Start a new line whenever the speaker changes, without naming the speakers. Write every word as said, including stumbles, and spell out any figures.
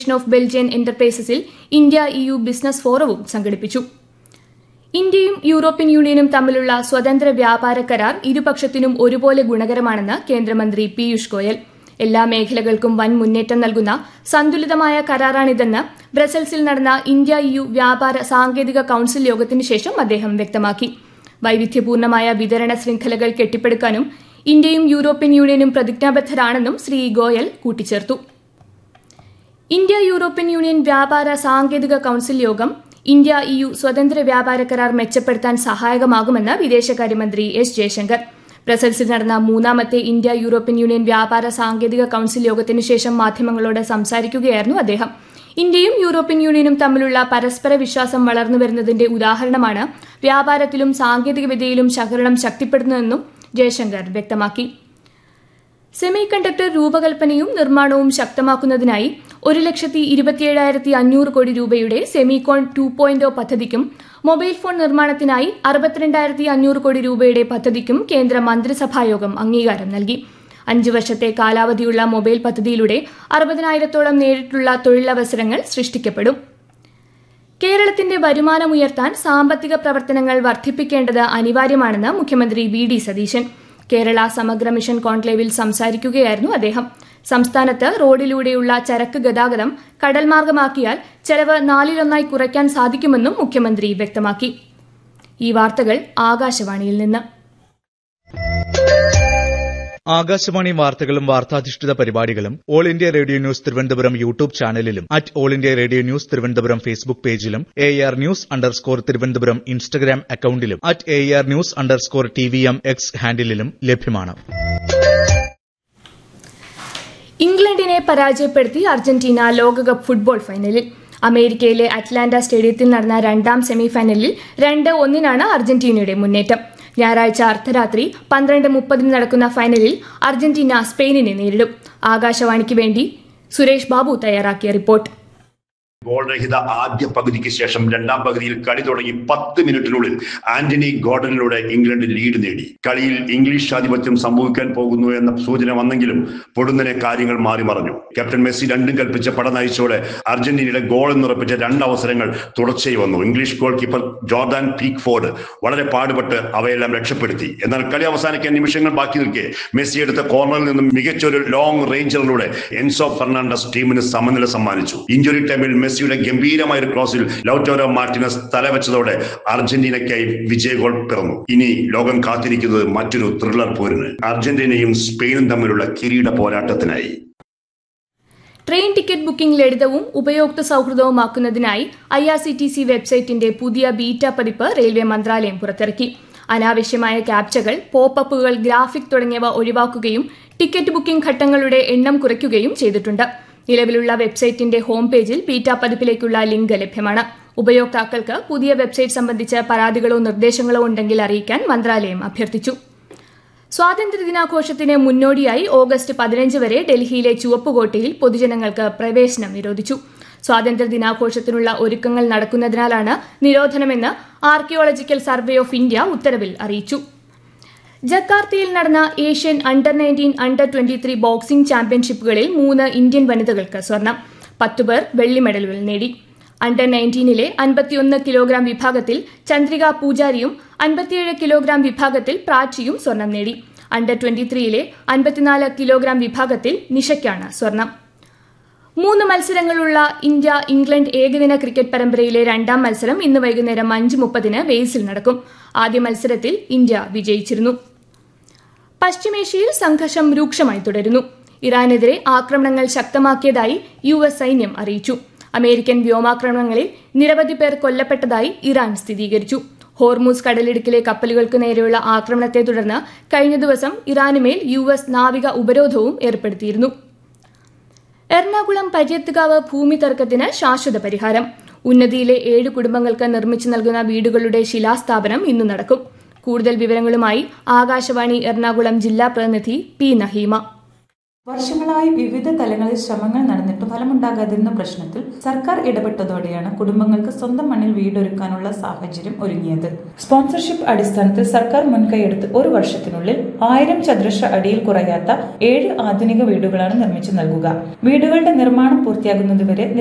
Of Belgian എന്റർപ്രൈസസിൽ India E U business ഫോറവും സംഘടിപ്പിച്ചു. ഇന്ത്യയും European യൂണിയനും തമ്മിലുള്ള സ്വതന്ത്ര വ്യാപാര കരാർ ഇരുപക്ഷത്തിനും ഒരുപോലെ ഗുണകരമാണെന്ന് കേന്ദ്രമന്ത്രി പീയൂഷ് ഗോയൽ. എല്ലാ മേഖലകൾക്കും വൻ മുന്നേറ്റം നൽകുന്ന സന്തുലിതമായ കരാറാണിതെന്ന് ബ്രസൽസിൽ നടന്ന ഇന്ത്യ ഇ യു വ്യാപാര സാങ്കേതിക കൌൺസിൽ യോഗത്തിന് ശേഷം അദ്ദേഹം വ്യക്തമാക്കി. വൈവിധ്യപൂർണമായ വിതരണ ശൃംഖലകൾ കെട്ടിപ്പടുക്കാനും ഇന്ത്യയും യൂറോപ്യൻ യൂണിയനും പ്രതിജ്ഞാബദ്ധരാണെന്നും ശ്രീ ഗോയൽ കൂട്ടിച്ചേർത്തു. ഇന്ത്യ യൂറോപ്യൻ യൂണിയൻ വ്യാപാര സാങ്കേതിക കൌൺസിൽ യോഗം ഇന്ത്യ ഇ യു സ്വതന്ത്ര വ്യാപാര കരാർ മെച്ചപ്പെടുത്താൻ സഹായകമാകുമെന്ന് വിദേശകാര്യമന്ത്രി എസ് ജയശങ്കർ. ബ്രസൽസിൽ നടന്ന മൂന്നാമത്തെ ഇന്ത്യ യൂറോപ്യൻ യൂണിയൻ വ്യാപാര സാങ്കേതിക കൌൺസിൽ യോഗത്തിന് ശേഷം മാധ്യമങ്ങളോട് സംസാരിക്കുകയായിരുന്നു അദ്ദേഹം. ഇന്ത്യയും യൂറോപ്യൻ യൂണിയനും തമ്മിലുള്ള പരസ്പര വിശ്വാസം വളർന്നുവരുന്നതിന്റെ ഉദാഹരണമാണ് വ്യാപാരത്തിലും സാങ്കേതികവിദ്യയിലും സഹകരണം ശക്തിപ്പെടുന്നതെന്നും ജയശങ്കർ വ്യക്തമാക്കി. സെമി കണ്ടക്ടർ രൂപകൽപ്പനയും നിർമ്മാണവും ശക്തമാക്കുന്നതിനായി ഒരു ലക്ഷത്തി ഇരുപത്തിയേഴായിരത്തി അഞ്ഞൂറ് കോടി രൂപയുടെ സെമികോൺ ടു പോയിന്റ് പദ്ധതിക്കും മൊബൈൽ ഫോൺ നിർമ്മാണത്തിനായി അറുപത്തിരണ്ടായിരത്തി അഞ്ഞൂറ് കോടി രൂപയുടെ പദ്ധതിക്കും കേന്ദ്ര മന്ത്രിസഭായോഗം അംഗീകാരം നൽകി. അഞ്ചു വർഷത്തെ കാലാവധിയുള്ള മൊബൈൽ പദ്ധതിയിലൂടെ അറുപതിനായിരത്തോളം നേരിട്ടുള്ള തൊഴിലവസരങ്ങൾ സൃഷ്ടിക്കപ്പെടും. കേരളത്തിന്റെ വരുമാനമുയർത്താൻ സാമ്പത്തിക പ്രവർത്തനങ്ങൾ വർദ്ധിപ്പിക്കേണ്ടത് അനിവാര്യമാണെന്ന് മുഖ്യമന്ത്രി വി ഡി സതീശൻ. കേരള സമഗ്ര മിഷൻ കോൺക്ലേവിൽ സംസാരിക്കുകയായിരുന്നു അദ്ദേഹം. സംസ്ഥാനത്ത് റോഡിലൂടെയുള്ള ചരക്ക് ഗതാഗതം കടൽമാർഗമാക്കിയാൽ ചെലവ് നാലിലൊന്നായി കുറയ്ക്കാൻ സാധിക്കുമെന്നും മുഖ്യമന്ത്രി വ്യക്തമാക്കി. ഈ വാർത്തകൾ ആകാശവാണിയിൽ നിന്ന്.
ആകാശവാണി വാർത്തകളും വാർത്താധിഷ്ഠിത പരിപാടികളും all India radio news Thiruvananthapuram YouTube ചാനലിലും at all India radio news Thiruvananthapuram Facebook പേജിലും A R news underscore Thiruvananthapuram Instagram അക്കൌണ്ടിലും at A R news underscore T V M X ഹാൻഡിലും ലഭ്യമാണ്.
ഇംഗ്ലണ്ടിനെ പരാജയപ്പെടുത്തി അർജന്റീന ലോകകപ്പ് ഫുട്ബോൾ ഫൈനലിൽ. അമേരിക്കയിലെ അറ്റ്ലാന്റ സ്റ്റേഡിയത്തിൽ നടന്ന രണ്ടാം സെമിഫൈനലിൽ രണ്ട് ഒന്നിനാണ് അർജന്റീനയുടെ മുന്നേറ്റം. ഞായറാഴ്ച അർദ്ധരാത്രി പന്ത്രണ്ട് മുപ്പതിന് നടക്കുന്ന ഫൈനലിൽ അർജന്റീന സ്പെയിനിനെ നേരിടും. ആകാശവാണിക്ക് വേണ്ടി സുരേഷ് ബാബു തയ്യാറാക്കിയ റിപ്പോർട്ട്.
ഗോൾ രഹിത ആദ്യ പകുതിക്ക് ശേഷം രണ്ടാം പകുതിയിൽ കളി തുടങ്ങി പത്ത് മിനിറ്റിനുള്ളിൽ ആന്റണി ഗോർഡനിലൂടെ ഇംഗ്ലണ്ട് ലീഡ് നേടി. കളിയിൽ ഇംഗ്ലീഷ് ആധിപത്യം സംഭവിക്കാൻ പോകുന്നു എന്ന സൂചന വന്നെങ്കിലും പൊടുന്നനെ കാര്യങ്ങൾ മാറി മറിഞ്ഞു. ക്യാപ്റ്റൻ മെസ്സി രണ്ടും കൽപ്പിച്ച പട നയിച്ചോടെ അർജന്റീനയുടെ ഗോൾ എന്നുറപ്പിച്ച രണ്ട് അവസരങ്ങൾ തുടർച്ചയായി വന്നു. ഇംഗ്ലീഷ് ഗോൾ കീപ്പർ ജോർദാൻ പീക്ക്ഫോർഡ് വളരെ പാടുപെട്ട് അവയെല്ലാം രക്ഷപ്പെടുത്തി. എന്നാൽ കളി അവസാനിക്കാൻ നിമിഷങ്ങൾ ബാക്കി നിൽക്കെ മെസ്സി എടുത്ത കോർണറിൽ നിന്നും മികച്ചൊരു ലോങ് റേഞ്ചറിലൂടെ എൻസോ ഫെർണാണ്ടസ് ടീമിന് സമനില സമ്മാനിച്ചു. ഇഞ്ചുറി ടൈമിൽ മെസ്സിയുടെ ഗംഭീരമായ ഒരു ക്രോസിൽ ലൗറ്റാരോ മാർട്ടിനസ് തലവെച്ചതോടെ അർജന്റീനയ്ക്കായി വിജയ ഗോൾ പിറന്നു. ഇനി ലോകം കാത്തിരിക്കുന്നത് മറ്റൊരു ത്രില്ലർ പോരിന്. അർജന്റീനയും സ്പെയിനും തമ്മിലുള്ള കിരീട പോരാട്ടത്തിനായി.
ട്രെയിൻ ടിക്കറ്റ് ബുക്കിംഗ് ലളിതവും ഉപയോക്തൃ സൌഹൃദവുമാക്കുന്നതിനായി I R C T C വെബ്സൈറ്റിന്റെ പുതിയ ബീറ്റ പതിപ്പ് റെയിൽവേ മന്ത്രാലയം പുറത്തിറക്കി. അനാവശ്യമായ ക്യാപ്ചകൾ, പോപ്പപ്പുകൾ, ഗ്രാഫിക് തുടങ്ങിയവ ഒഴിവാക്കുകയും ടിക്കറ്റ് ബുക്കിംഗ് ഘട്ടങ്ങളുടെ എണ്ണം കുറയ്ക്കുകയും ചെയ്തിട്ടുണ്ട്. നിലവിലുള്ള വെബ്സൈറ്റിന്റെ ഹോം പേജിൽ ബീറ്റ പതിപ്പിലേക്കുള്ള ലിങ്ക് ലഭ്യമാണ്. ഉപയോക്താക്കൾക്ക് പുതിയ വെബ്സൈറ്റ് സംബന്ധിച്ച് പരാതികളോ നിർദ്ദേശങ്ങളോ ഉണ്ടെങ്കിൽ അറിയിക്കാൻ മന്ത്രാലയം അഭ്യർത്ഥിച്ചു. സ്വാതന്ത്ര്യദിനാഘോഷത്തിന് മുന്നോടിയായി ഓഗസ്റ്റ് പതിനഞ്ച് വരെ ഡൽഹിയിലെ ചുവപ്പുകോട്ടയിൽ പൊതുജനങ്ങൾക്ക് പ്രവേശനം നിരോധിച്ചു. സ്വാതന്ത്ര്യദിനാഘോഷത്തിനുള്ള ഒരുക്കങ്ങൾ നടക്കുന്നതിനാലാണ് നിരോധനമെന്ന് ആർക്കിയോളജിക്കൽ സർവേ ഓഫ് ഇന്ത്യ ഉത്തരവിൽ അറിയിച്ചു. ജക്കാർത്തയിൽ നടന്ന Asian under nineteen under twenty three boxing ചാമ്പ്യൻഷിപ്പുകളിൽ മൂന്ന് ഇന്ത്യൻ വനിതകൾക്ക് സ്വർണം. പത്തുപേർ വെള്ളി മെഡലുകൾ നേടി. അണ്ടർ നയൻറ്റീനിലെ അൻപത്തിയൊന്ന് കിലോഗ്രാം വിഭാഗത്തിൽ ചന്ദ്രിക പൂജാരിയും അൻപത്തിയേഴ് കിലോഗ്രാം വിഭാഗത്തിൽ പ്രാച്ചിയും സ്വർണം നേടി. അണ്ടർ ട്വന്റി ത്രീയിലെ അൻപത്തിനാല് കിലോഗ്രാം വിഭാഗത്തിൽ നിഷയ്ക്കാണ് സ്വർണം. മൂന്ന് മത്സരങ്ങളുള്ള ഇന്ത്യ ഇംഗ്ലണ്ട് ഏകദിന ക്രിക്കറ്റ് പരമ്പരയിലെ രണ്ടാം മത്സരം ഇന്ന് വൈകുന്നേരം അഞ്ച് മുപ്പതിന് വെയിൽസിൽ നടക്കും. ആദ്യ മത്സരത്തിൽ ഇന്ത്യ വിജയിച്ചിരുന്നു. പശ്ചിമേഷ്യയിൽ സംഘർഷം രൂക്ഷമായി തുടരുന്നു. ഇറാനെതിരെ ആക്രമണങ്ങൾ ശക്തമാക്കിയതായി യു എസ് സൈന്യം അറിയിച്ചു. അമേരിക്കൻ വ്യോമാക്രമണങ്ങളിൽ നിരവധി പേർ കൊല്ലപ്പെട്ടതായി ഇറാൻ സ്ഥിരീകരിച്ചു. ഹോർമൂസ് കടലിടുക്കിലെ കപ്പലുകൾക്ക് നേരെയുള്ള ആക്രമണത്തെ തുടർന്ന് കഴിഞ്ഞ ദിവസം ഇറാനുമേൽ യു എസ് നാവിക ഉപരോധവും ഏർപ്പെടുത്തിയിരുന്നു. എറണാകുളം പര്യത്തുകാവ് ഭൂമി തർക്കത്തിന് ശാശ്വത പരിഹാരം. ഉന്നതിയിലെ ഏഴ് കുടുംബങ്ങൾക്ക് നിർമ്മിച്ചു നൽകുന്ന വീടുകളുടെ ശിലാസ്ഥാപനം ഇന്ന് നടക്കും. കൂടുതൽ വിവരങ്ങളുമായി ആകാശവാണി എറണാകുളം ജില്ലാ പ്രതിനിധി പി നഹീമ.
വർഷങ്ങളായി വിവിധ തലങ്ങളിൽ ശ്രമങ്ങൾ നടന്നിട്ടും ഫലമുണ്ടാകാതിരുന്ന പ്രശ്നത്തിൽ സർക്കാർ ഇടപെട്ടതോടെയാണ് കുടുംബങ്ങൾക്ക് സ്വന്തം മണ്ണിൽ വീടൊരുക്കാനുള്ള സാഹചര്യം ഒരുങ്ങിയത്. സ്പോൺസർഷിപ്പ് അടിസ്ഥാനത്തിൽ സർക്കാർ മുൻകൈയെടുത്ത് ഒരു വർഷത്തിനുള്ളിൽ ആയിരം ചതുരശ്ര അടിയിൽ കുറയാത്ത ഏഴ് ആധുനിക വീടുകളാണ് നിർമ്മിച്ചു നൽകുക. വീടുകളുടെ നിർമ്മാണം പൂർത്തിയാകുന്നതുവരെ